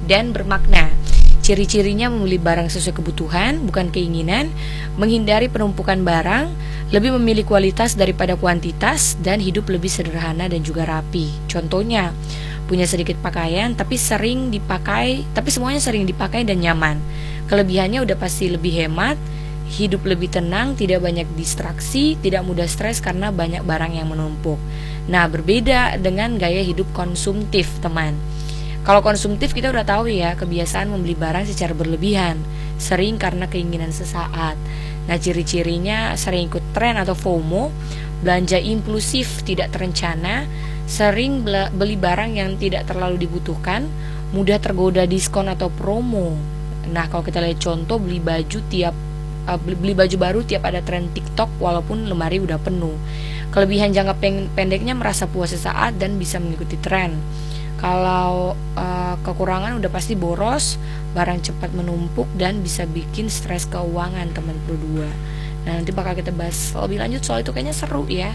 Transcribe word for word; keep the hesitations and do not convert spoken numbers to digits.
dan bermakna. Ciri-cirinya membeli barang sesuai kebutuhan, bukan keinginan, menghindari penumpukan barang, lebih memilih kualitas daripada kuantitas, dan hidup lebih sederhana dan juga rapi. Contohnya, punya sedikit pakaian tapi sering dipakai, tapi semuanya sering dipakai dan nyaman. Kelebihannya udah pasti lebih hemat, hidup lebih tenang, tidak banyak distraksi, tidak mudah stres karena banyak barang yang menumpuk. Nah, berbeda dengan gaya hidup konsumtif, teman. Kalau konsumtif kita udah tahu ya, kebiasaan membeli barang secara berlebihan, sering karena keinginan sesaat. Nah, ciri-cirinya sering ikut tren atau FOMO, belanja impulsif tidak terencana, sering beli barang yang tidak terlalu dibutuhkan, mudah tergoda diskon atau promo. Nah, kalau kita lihat contoh, beli baju tiap uh, beli baju baru tiap ada tren TikTok walaupun lemari udah penuh. Kelebihan jangka pendeknya merasa puas sesaat dan bisa mengikuti tren. Kalau uh, kekurangan udah pasti boros, barang cepat menumpuk dan bisa bikin stres keuangan, teman berdua. Nah, nanti bakal kita bahas lebih lanjut soal itu, kayaknya seru ya.